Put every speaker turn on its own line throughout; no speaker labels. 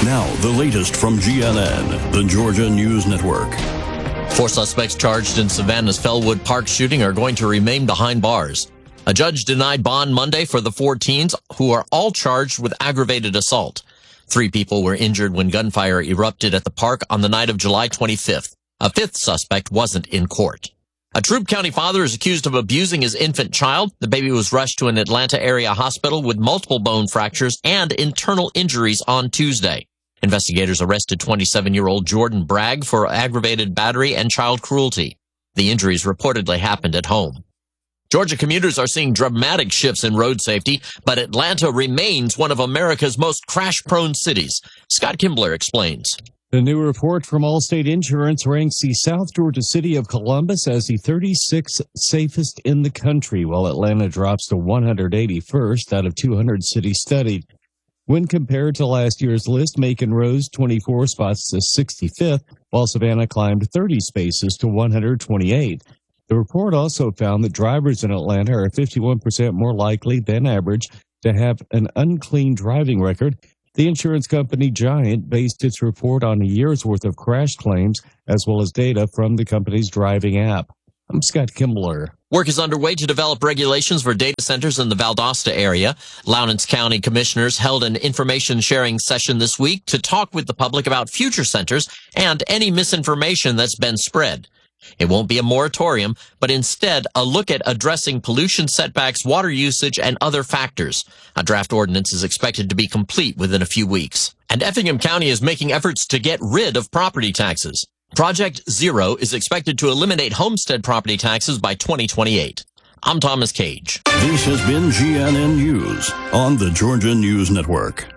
Now, the latest from GNN, the Georgia News Network.
4 suspects charged in Savannah's Fellwood Park shooting are going to remain behind bars. A judge denied bond Monday for the 4 teens, who are all charged with aggravated assault. 3 people were injured when gunfire erupted at the park on the night of July 25th. A 5th suspect wasn't in court. A Troup County father is accused of abusing his infant child. The baby was rushed to an Atlanta area hospital with multiple bone fractures and internal injuries on Tuesday. Investigators arrested 27-year-old Jordan Bragg for aggravated battery and child cruelty. The injuries reportedly happened at home. Georgia commuters are seeing dramatic shifts in road safety, but Atlanta remains one of America's most crash-prone cities. Scott Kimbler explains.
The new report from Allstate Insurance ranks the South Georgia city of Columbus as the 36th safest in the country, while Atlanta drops to 181st out of 200 cities studied. When compared to last year's list, Macon rose 24 spots to 65th, while Savannah climbed 30 spaces to 128. The report also found that drivers in Atlanta are 51% more likely than average to have an unclean driving record. The insurance company Giant based its report on a year's worth of crash claims, as well as data from the company's driving app. I'm Scott Kimbler.
Work is underway to develop regulations for data centers in the Valdosta area. Lowndes County commissioners held an information sharing session this week to talk with the public about future centers and any misinformation that's been spread. It won't be a moratorium, but instead a look at addressing pollution setbacks, water usage, and other factors. A draft ordinance is expected to be complete within a few weeks. And Effingham County is making efforts to get rid of property taxes. Project Zero is expected to eliminate homestead property taxes by 2028. I'm Thomas Cage.
This has been GNN News on the Georgia News Network.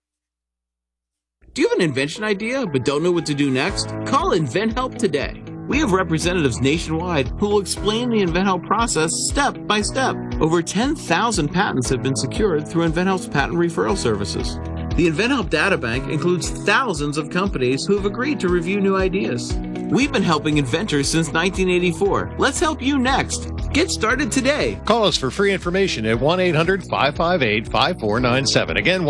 Do you have an invention idea but don't know what to do next? Call InventHelp today. We have representatives nationwide who will explain the InventHelp process step by step. Over 10,000 patents have been secured through InventHelp's patent referral services. The InventHelp databank includes thousands of companies who have agreed to review new ideas. We've been helping inventors since 1984. Let's help you next. Get started today.
Call us for free information at 1-800-558-5497. Again,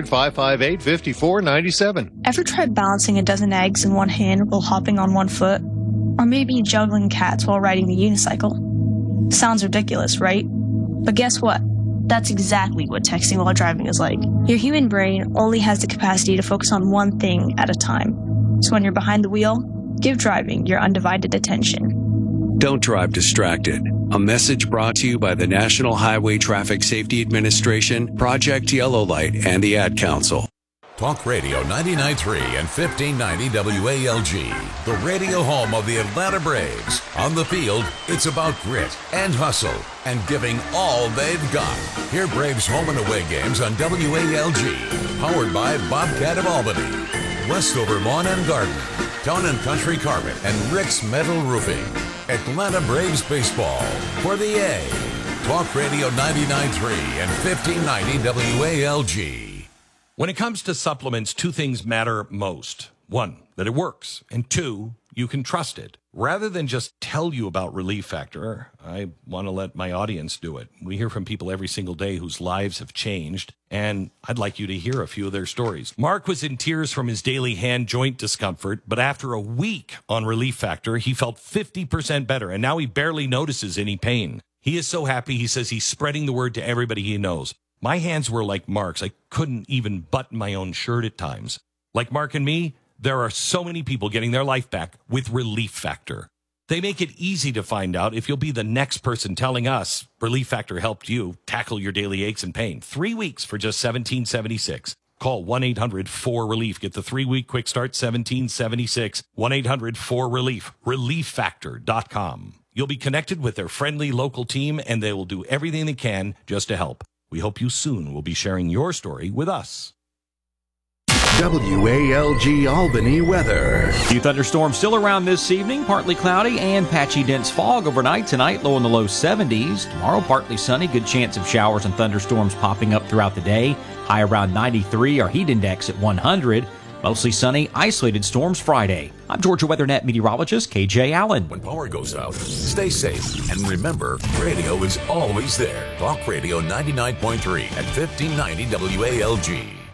1-800-558-5497.
Ever tried balancing a dozen eggs in one hand while hopping on one foot? Or maybe juggling cats while riding a unicycle? Sounds ridiculous, right? But guess what? That's exactly what texting while driving is like. Your human brain only has the capacity to focus on one thing at a time. So when you're behind the wheel, give driving your undivided attention.
Don't drive distracted. A message brought to you by the National Highway Traffic Safety Administration, Project Yellow Light, and the Ad Council.
Talk Radio 99.3 and 1590 WALG, the radio home of the Atlanta Braves. On the field, it's about grit and hustle and giving all they've got. Hear Braves home and away games on WALG, powered by Bobcat of Albany, Westover Lawn and Garden, Town and Country Carpet, and Rick's Metal Roofing. Atlanta Braves baseball for the A. Talk Radio 99.3 and 1590 WALG.
When it comes to supplements, 2 things matter most. 1, that it works. And 2, you can trust it. Rather than just tell you about Relief Factor, I want to let my audience do it. We hear from people every single day whose lives have changed, and I'd like you to hear a few of their stories. Mark was in tears from his daily hand joint discomfort, but after a week on Relief Factor, he felt 50% better, and now he barely notices any pain. He is so happy, he says he's spreading the word to everybody he knows. My hands were like Mark's. I couldn't even button my own shirt at times. Like Mark and me, there are so many people getting their life back with Relief Factor. They make it easy to find out if you'll be the next person telling us Relief Factor helped you tackle your daily aches and pain. 3 weeks for just $17.76. Call 1-800-4RELIEF. Get the 3-week quick start, $17.76. 1-800-4RELIEF. ReliefFactor.com. You'll be connected with their friendly local team, and they will do everything they can just to help. We hope you soon will be sharing your story with us.
WALG Albany weather.
Few thunderstorms still around this evening. Partly cloudy and patchy dense fog overnight. Tonight, low in the low 70s. Tomorrow, partly sunny. Good chance of showers and thunderstorms popping up throughout the day. High around 93. Our heat index at 100. Mostly sunny, isolated storms Friday. I'm Georgia WeatherNet meteorologist KJ Allen.
When power goes out, stay safe. And remember, radio is always there. Talk Radio 99.3 at 1590 WALG.